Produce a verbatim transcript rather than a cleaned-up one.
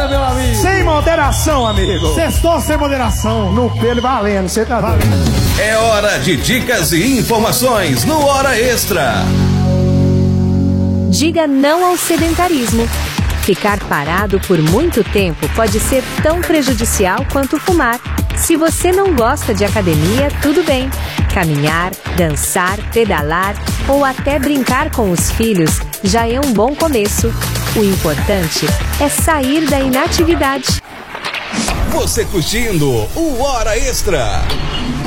Bora, meu amigo. Sem moderação, amigo. Sextou sem moderação. No pelo valendo, você tá valendo. É hora de dicas e informações no Hora Extra. Diga não ao sedentarismo. Ficar parado por muito tempo pode ser tão prejudicial quanto fumar. Se você não gosta de academia, tudo bem. Caminhar, dançar, pedalar ou até brincar com os filhos já é um bom começo. O importante é sair da inatividade. Você curtindo o Hora Extra.